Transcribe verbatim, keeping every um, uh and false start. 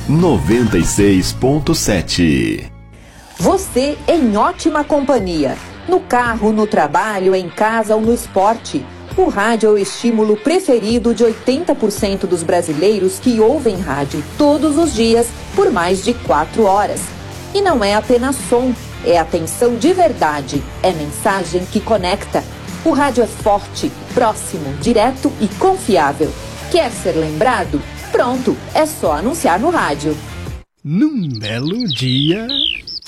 noventa e seis ponto sete. Você em ótima companhia. No carro, no trabalho, em casa ou no esporte. O rádio é o estímulo preferido de oitenta por cento dos brasileiros que ouvem rádio todos os dias por mais de quatro horas. E não é apenas som, é atenção de verdade, é mensagem que conecta. O rádio é forte, próximo, direto e confiável. Quer ser lembrado? Pronto, é só anunciar no rádio. Num belo dia...